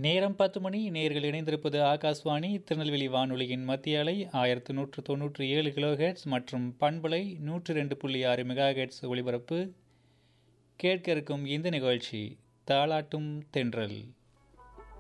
நேரம் 10 மணி. நேயர்கள் இணைந்திருப்பது ஆகாஷ்வாணி திருநெல்வேலி வானொலியின் மத்திய அலை 1197 கிலோஹெர்ட்ஸ் மற்றும் பண்பலை 102.6 மெகாஹெர்ட்ஸ் ஒலிபரப்பு. கேட்க இருக்கும் இந்த நிகழ்ச்சி தாலாட்டும் தென்றல்.